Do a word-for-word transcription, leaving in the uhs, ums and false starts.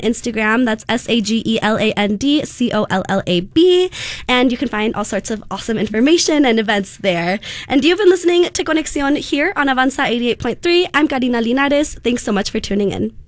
Instagram. That's S A G E L A N D C O L L A B. And you can find all sorts of awesome information and events there. And you've been listening to Conexión here on Avanza eighty-eight point three. I'm Karina Linares. Thanks so much for tuning in.